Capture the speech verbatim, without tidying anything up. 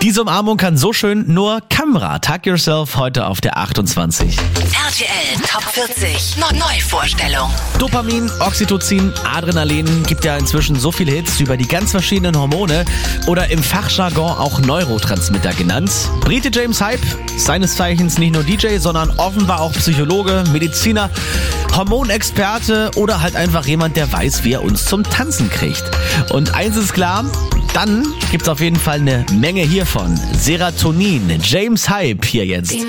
Diese Umarmung kann so schön nur Kamrat. Hug Yourself heute auf der achtundzwanzig. R T L Top vierzig Neuvorstellung. Dopamin, Oxytocin, Adrenalin, gibt ja inzwischen so viele Hits über die ganz verschiedenen Hormone oder im Fachjargon auch Neurotransmitter genannt. Brite James Hype, seines Zeichens nicht nur D J, sondern offenbar auch Psychologe, Mediziner, Hormonexperte oder halt einfach jemand, der weiß, wie er uns zum Tanzen kriegt. Und eins ist klar, dann gibt's auf jeden Fall eine Menge hiervon. Serotonin, James Hype hier jetzt.